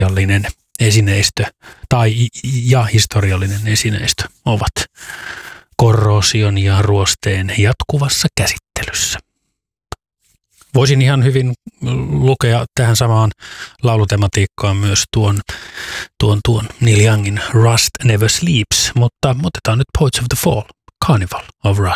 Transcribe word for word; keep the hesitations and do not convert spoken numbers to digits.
historiallinen esineistö tai ja historiallinen esineistö ovat korroosion ja ruosteen jatkuvassa käsittelyssä. Voisin ihan hyvin lukea tähän samaan laulutematiikkaan myös tuon, tuon, tuon Neil Youngin Rust Never Sleeps, mutta otetaan nyt Poets of the Fall, Carnival of Rust.